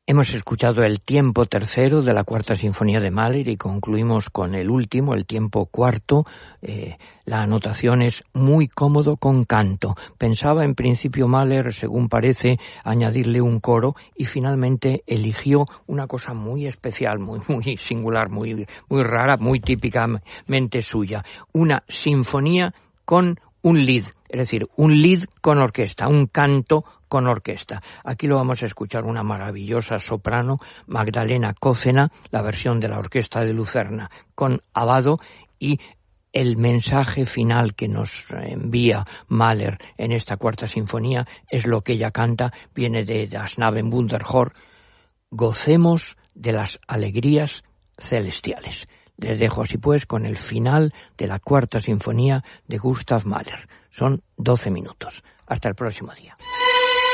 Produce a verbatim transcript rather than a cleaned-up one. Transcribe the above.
Hemos escuchado el tiempo tercero de la Cuarta Sinfonía de Mahler y concluimos con el último, el tiempo cuarto. Eh, la anotación es muy cómodo con canto. Pensaba en principio Mahler, según parece, añadirle un coro y finalmente eligió una cosa muy especial, muy, muy singular, muy, muy rara, muy típicamente suya. Una sinfonía con un lied, es decir, un lied con orquesta, un canto con orquesta. Aquí lo vamos a escuchar una maravillosa soprano, Magdalena Cócena, la versión de la Orquesta de Lucerna con Abbado, y el mensaje final que nos envía Mahler en esta Cuarta Sinfonía es lo que ella canta, viene de Das Knaben Wunderchor: gocemos de las alegrías celestiales. Les dejo así pues con el final de la Cuarta Sinfonía de Gustav Mahler. Son doce minutos. Hasta el próximo día.